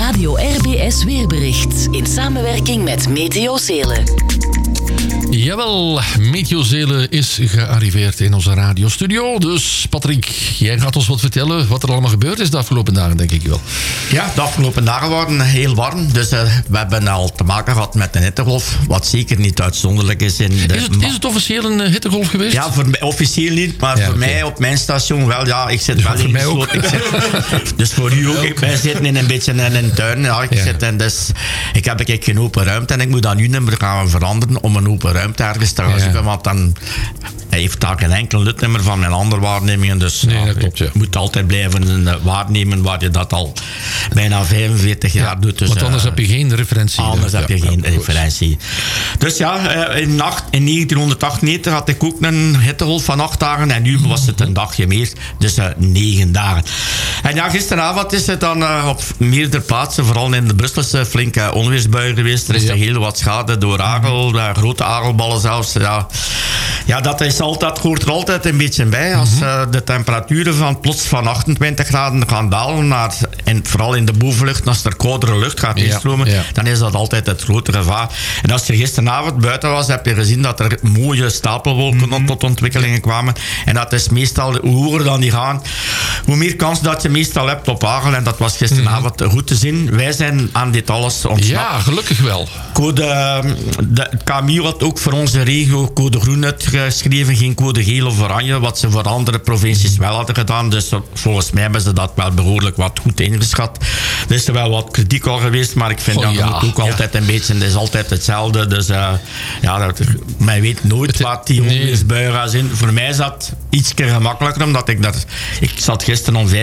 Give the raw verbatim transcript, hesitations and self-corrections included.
Radio R B S Weerbericht in samenwerking met Meteo Zelen. Jawel, Meteo Zelen is gearriveerd in onze radiostudio. Dus Patrick, jij gaat ons wat vertellen wat er allemaal gebeurd is de afgelopen dagen, denk ik wel. Ja, de afgelopen dagen waren heel warm. Dus uh, we hebben al te maken gehad met een hittegolf, wat zeker niet uitzonderlijk is. In de is, het, is het officieel een uh, hittegolf geweest? Ja, voor mij, officieel niet, maar ja, voor okay. mij op mijn station wel. Ja, ik zit ja, wel in mij ook. Ik zit, dus voor u ook. Ik, wij zitten in een beetje in een tuin. Ja, ik, ja. Zit in, dus, ik heb ik, geen open ruimte en ik moet dan nu nummer gaan veranderen om een open ruimte ergens te gaan ja. zoeken, want dan heeft daar geen enkel nutnummer van mijn andere waarnemingen. Dus nee, ja, dat klopt, ja. je moet altijd blijven waarnemen waar je dat al bijna vijfenveertig ja, jaar doet. Dus, want anders uh, heb je geen referentie. Anders ja, heb je ja, geen ja, referentie. Dus ja, in, nacht, in negentienhonderdachtennegentig had ik ook een hittegolf van acht dagen en nu was het een dagje meer, dus uh, negen dagen. En ja, gisteravond is het dan uh, op meerdere plaatsen, vooral in de Brusselse, flinke onweersbuien geweest. Er is ja. heel wat schade door hagel, uh, grote hagelballen zelfs. Ja, ja dat is altijd, hoort er altijd een beetje bij. Als uh, de temperaturen van plots van achtentwintig graden gaan dalen, naar, en vooral in de bovenlucht, als er koudere lucht gaat instromen, ja, ja. dan is dat altijd het grote gevaar. En als je gisteravond buiten was, heb je gezien dat er mooie stapelwolken mm-hmm. tot ontwikkelingen kwamen. En dat is meestal, hoe hoger dan die gaan, hoe meer kans dat je meestal hebt op hagel. En dat was gisteravond mm-hmm. goed te zien. Wij zijn aan dit alles ontsnapt. Ja, gelukkig wel. Code, de, het K M U had ook voor onze regio code groen uitgeschreven, geen code geel of oranje, wat ze voor andere provincies wel hadden gedaan. Dus volgens mij hebben ze dat wel behoorlijk wat goed ingeschat. Er is er wel wat kritiek al geweest, maar ik vind oh, dat ja, ook ja. altijd een beetje, het is altijd hetzelfde. Dus uh, ja, dat, men weet nooit het, wat die onweersbuien gaan zijn. Voor mij is dat iets gemakkelijker, omdat ik daar, ik zat gisteren om vijf